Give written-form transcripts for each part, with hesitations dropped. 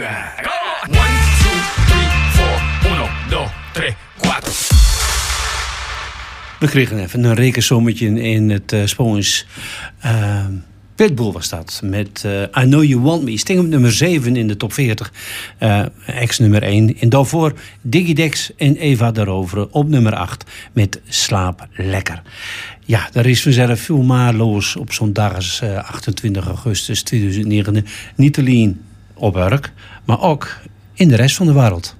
1, 2, 3, 4, 1, 2, 3, 4. We kregen even een rekensommetje in het Spaans. Pitbull was dat, met I Know You Want Me. Sting op nummer 7 in de top 40. Ex nummer 1. En daarvoor Digidex en Eva daarover op nummer 8 met Slaap Lekker. Ja, daar is vanzelf veel maarloos op zo'n dag als 28 augustus 2009. Niet alleen op Urk, maar ook in de rest van de wereld.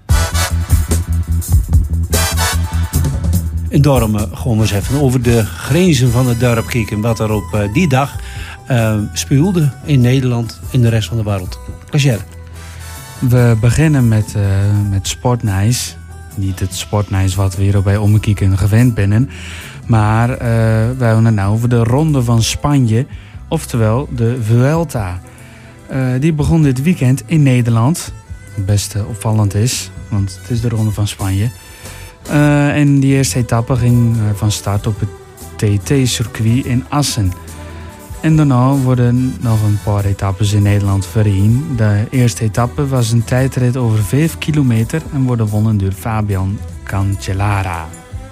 En daarom gaan we eens even over de grenzen van het dorp kijken. Wat er op die dag speelde in Nederland en de rest van de wereld. Klaasjer. We beginnen met Sportnice. Niet het Sportnice wat we hier bij Ommekieken gewend binnen. Maar wij hebben het nou over de Ronde van Spanje. Oftewel de Vuelta. Die begon dit weekend in Nederland. Het best opvallend is, want het is de Ronde van Spanje. En die eerste etappe ging van start op het TT-circuit in Assen. En daarna worden nog een paar etappes in Nederland verrien. De eerste etappe was een tijdrit over 5 kilometer en wordt gewonnen door Fabian Cancellara.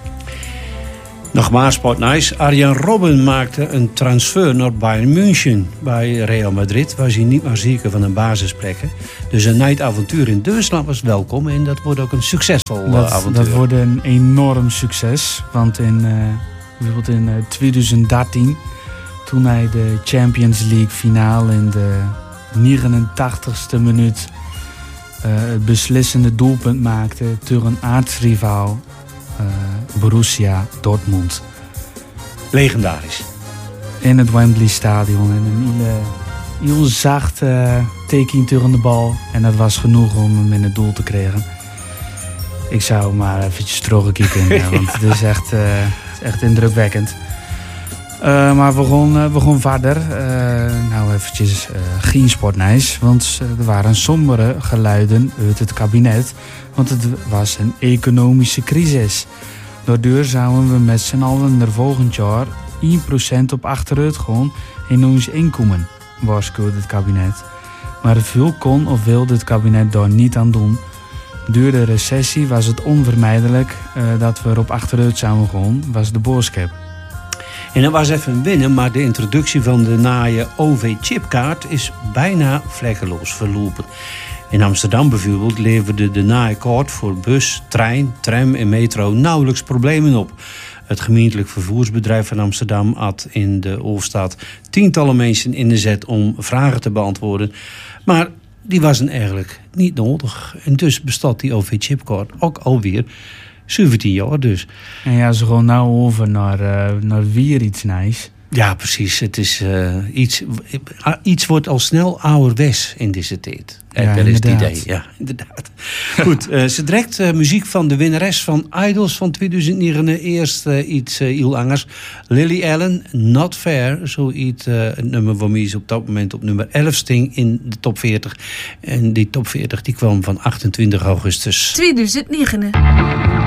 Nogmaals Sportnice. Arjen Robben maakte een transfer naar Bayern München. Bij Real Madrid was hij niet meer zeker van een basisplek. Dus een night-avontuur in Duitsland was welkom. En dat wordt ook een succesvol avontuur. Dat wordt een enorm succes. Want bijvoorbeeld in 2013... toen hij de Champions League finale in de 89ste minuut... het beslissende doelpunt maakte tegen een aartsrivaal... Borussia Dortmund. Legendarisch. In het Wembley Stadion. En een heel zacht teken tegen de bal. En dat was genoeg om hem in het doel te krijgen. Ik zou maar eventjes terugkijken. Want het is echt indrukwekkend. Maar we gaan verder. Nou eventjes geen Sportnice. Want er waren sombere geluiden uit het kabinet. Want het was een economische crisis. Daardoor zouden we met z'n allen er volgend jaar 1% op achteruit gaan in ons inkomen, waarschuwde het kabinet. Maar veel kon of wilde het kabinet daar niet aan doen. Door de recessie was het onvermijdelijk dat we erop achteruit zouden gaan, was de boodschap. En dat was even winnen, maar de introductie van de naaie OV-chipkaart is bijna vlekkeloos verlopen. In Amsterdam bijvoorbeeld leverde de naaikaart voor bus, trein, tram en metro nauwelijks problemen op. Het gemeentelijk vervoersbedrijf van Amsterdam had in de hoofdstad tientallen mensen in de zet om vragen te beantwoorden. Maar die was eigenlijk niet nodig. En dus bestaat die OV-chipkaart ook alweer 17 jaar dus. En ja, ze gaan nou over naar weer iets nice. Ja, precies. Het is iets wordt al snel ouderwets in deze tijd. Ja, dat is het inderdaad. idee. Ja, inderdaad. Goed, ze direct muziek van de winnares van Idols van 2009. Eerst iets heel anders. Lily Allen, Not Fair. Zoiets, een nummer van mij is op dat moment op nummer 11 sting in de top 40. En die top 40 die kwam van 28 augustus. 2009.